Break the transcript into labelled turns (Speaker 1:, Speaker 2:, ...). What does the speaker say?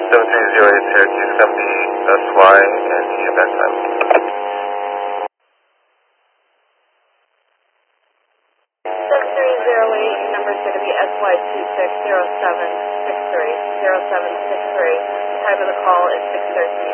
Speaker 1: 7308 Syracuse, come be SY and EMS time.
Speaker 2: 7308, number is going to be SY260763. 0763. Time of the call is 6:13.